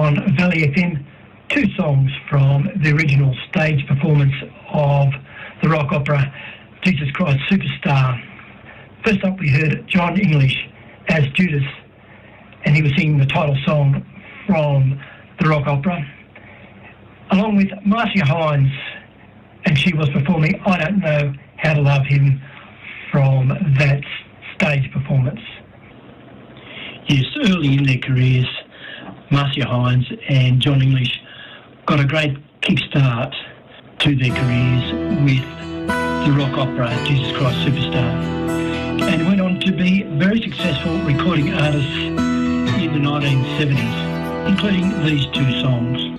on Valley FM two songs from the original stage performance of the rock opera Jesus Christ Superstar. First up we heard John English as Judas, and he was singing the title song from the rock opera, along with Marcia Hines, and she was performing I Don't Know How to Love Him from that stage performance. Yes, early in their careers, Marcia Hines and John English got a great kickstart to their careers with the rock opera Jesus Christ Superstar, and went on to be very successful recording artists in the 1970s, including these two songs.